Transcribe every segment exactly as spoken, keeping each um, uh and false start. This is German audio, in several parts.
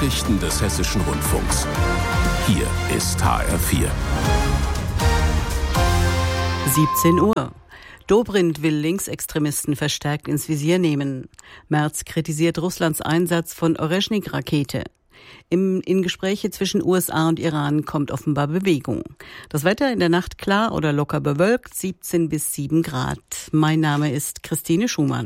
Nachrichten des Hessischen Rundfunks. Hier ist H R vier. siebzehn Uhr. Dobrindt will Linksextremisten verstärkt ins Visier nehmen. Merz kritisiert Russlands Einsatz von Oreschnik-Rakete. Im, in Gespräche zwischen U S A und Iran kommt offenbar Bewegung. Das Wetter in der Nacht klar oder locker bewölkt, siebzehn bis sieben Grad. Mein Name ist Christine Schumann.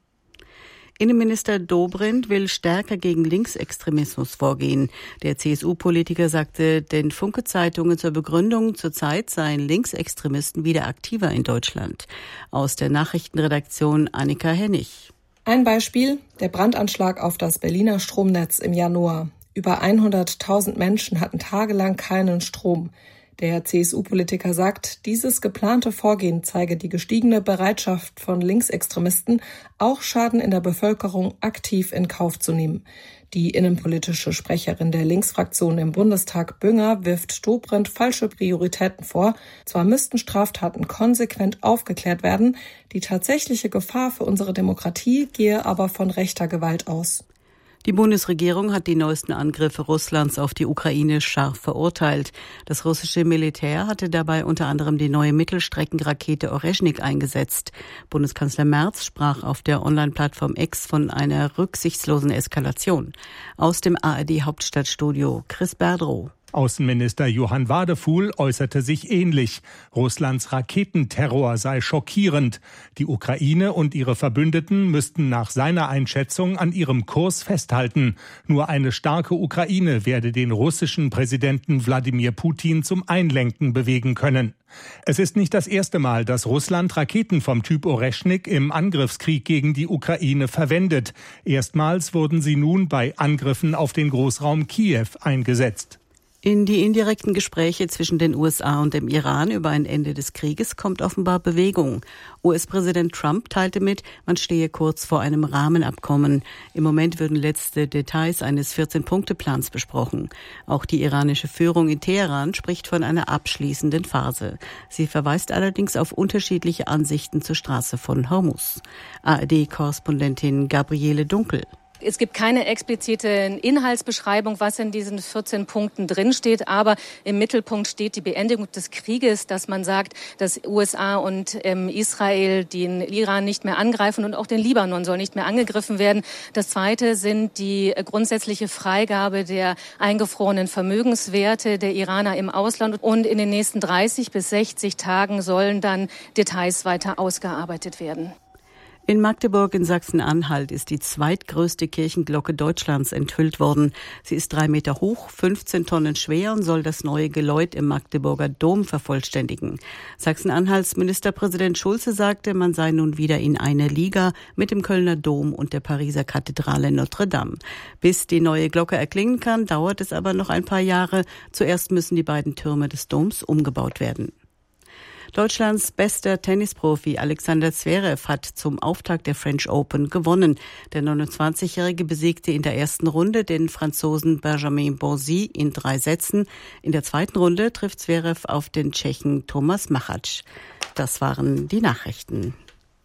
Innenminister Dobrindt will stärker gegen Linksextremismus vorgehen. Der C S U-Politiker sagte den Funke-Zeitungen zur Begründung, zurzeit seien Linksextremisten wieder aktiver in Deutschland. Aus der Nachrichtenredaktion Annika Hennig. Ein Beispiel, der Brandanschlag auf das Berliner Stromnetz im Januar. Über hunderttausend Menschen hatten tagelang keinen Strom. Der C S U-Politiker sagt, dieses geplante Vorgehen zeige die gestiegene Bereitschaft von Linksextremisten, auch Schaden in der Bevölkerung aktiv in Kauf zu nehmen. Die innenpolitische Sprecherin der Linksfraktion im Bundestag, Bünger, wirft Dobrindt falsche Prioritäten vor. Zwar müssten Straftaten konsequent aufgeklärt werden, die tatsächliche Gefahr für unsere Demokratie gehe aber von rechter Gewalt aus. Die Bundesregierung hat die neuesten Angriffe Russlands auf die Ukraine scharf verurteilt. Das russische Militär hatte dabei unter anderem die neue Mittelstreckenrakete Oreschnik eingesetzt. Bundeskanzler Merz sprach auf der Online-Plattform X von einer rücksichtslosen Eskalation. Aus dem A R D-Hauptstadtstudio Chris Berdrow. Außenminister Johann Wadefuhl äußerte sich ähnlich. Russlands Raketenterror sei schockierend. Die Ukraine und ihre Verbündeten müssten nach seiner Einschätzung an ihrem Kurs festhalten. Nur eine starke Ukraine werde den russischen Präsidenten Wladimir Putin zum Einlenken bewegen können. Es ist nicht das erste Mal, dass Russland Raketen vom Typ Oreschnik im Angriffskrieg gegen die Ukraine verwendet. Erstmals wurden sie nun bei Angriffen auf den Großraum Kiew eingesetzt. In die indirekten Gespräche zwischen den U S A und dem Iran über ein Ende des Krieges kommt offenbar Bewegung. U S-Präsident Trump teilte mit, man stehe kurz vor einem Rahmenabkommen. Im Moment würden letzte Details eines vierzehn-Punkte-Plans besprochen. Auch die iranische Führung in Teheran spricht von einer abschließenden Phase. Sie verweist allerdings auf unterschiedliche Ansichten zur Straße von Hormuz. A R D-Korrespondentin Gabriele Dunkel. Es gibt keine explizite Inhaltsbeschreibung, was in diesen vierzehn Punkten drinsteht. Aber im Mittelpunkt steht die Beendigung des Krieges, dass man sagt, dass U S A und ähm, Israel den Iran nicht mehr angreifen und auch den Libanon soll nicht mehr angegriffen werden. Das Zweite sind die grundsätzliche Freigabe der eingefrorenen Vermögenswerte der Iraner im Ausland. Und in den nächsten dreißig bis sechzig Tagen sollen dann Details weiter ausgearbeitet werden. In Magdeburg in Sachsen-Anhalt ist die zweitgrößte Kirchenglocke Deutschlands enthüllt worden. Sie ist drei Meter hoch, fünfzehn Tonnen schwer und soll das neue Geläut im Magdeburger Dom vervollständigen. Sachsen-Anhalts Ministerpräsident Schulze sagte, man sei nun wieder in einer Liga mit dem Kölner Dom und der Pariser Kathedrale Notre Dame. Bis die neue Glocke erklingen kann, dauert es aber noch ein paar Jahre. Zuerst müssen die beiden Türme des Doms umgebaut werden. Deutschlands bester Tennisprofi Alexander Zverev hat zum Auftakt der French Open gewonnen. Der neunundzwanzigjährige besiegte in der ersten Runde den Franzosen Benjamin Bonzi in drei Sätzen. In der zweiten Runde trifft Zverev auf den Tschechen Thomas Machac. Das waren die Nachrichten.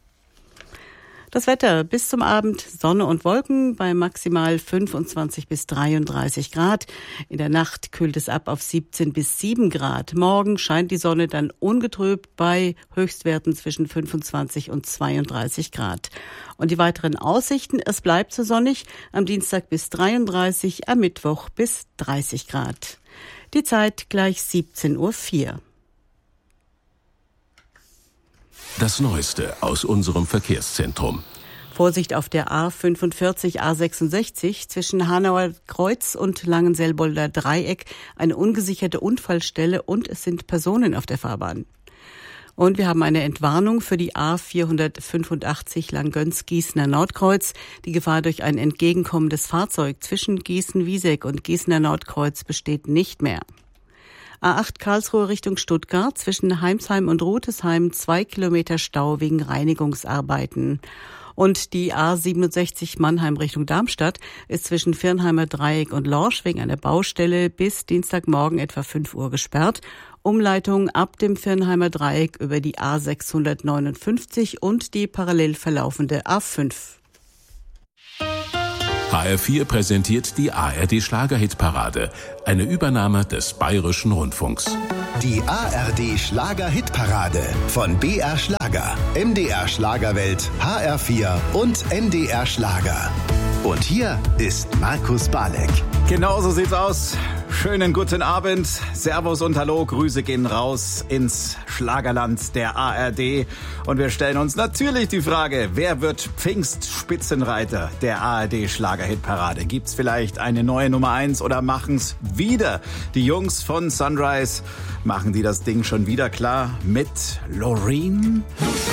Das Wetter bis zum Abend Sonne und Wolken bei maximal fünfundzwanzig bis dreiunddreißig Grad. In der Nacht kühlt es ab auf siebzehn bis sieben Grad. Morgen scheint die Sonne dann ungetrübt bei Höchstwerten zwischen fünfundzwanzig und zweiunddreißig Grad. Und die weiteren Aussichten, es bleibt so sonnig, am Dienstag bis dreiunddreißig, am Mittwoch bis dreißig Grad. Die Zeit gleich siebzehn Uhr vier. Das Neueste aus unserem Verkehrszentrum. Vorsicht auf der A fünfundvierzig A sechsundsechzig zwischen Hanauer Kreuz und Langenselbolder Dreieck. Eine ungesicherte Unfallstelle und es sind Personen auf der Fahrbahn. Und wir haben eine Entwarnung für die A vierhundertfünfundachtzig Langgöns-Gießener Nordkreuz. Die Gefahr durch ein entgegenkommendes Fahrzeug zwischen Gießen-Wieseck und Gießener Nordkreuz besteht nicht mehr. A acht Karlsruhe Richtung Stuttgart zwischen Heimsheim und Rutesheim zwei Kilometer Stau wegen Reinigungsarbeiten. Und die A siebenundsechzig Mannheim Richtung Darmstadt ist zwischen Viernheimer Dreieck und Lorsch wegen einer Baustelle bis Dienstagmorgen etwa fünf Uhr gesperrt. Umleitung ab dem Viernheimer Dreieck über die A sechshundertneunundfünfzig und die parallel verlaufende A fünf. H R vier präsentiert die A R D Schlager-Hitparade, eine Übernahme des Bayerischen Rundfunks. Die A R D Schlager-Hitparade von B R Schlager, M D R Schlagerwelt, H R vier und N D R Schlager. Und hier ist Markus Balek. Genau so sieht's aus. Schönen guten Abend. Servus und Hallo. Grüße gehen raus ins Schlagerland der A R D. Und wir stellen uns natürlich die Frage, wer wird Pfingstspitzenreiter der A R D Schlager-Hitparade? Gibt's vielleicht eine neue Nummer eins oder machen's wieder die Jungs von Sunrise? Machen die das Ding schon wieder klar mit Loreen?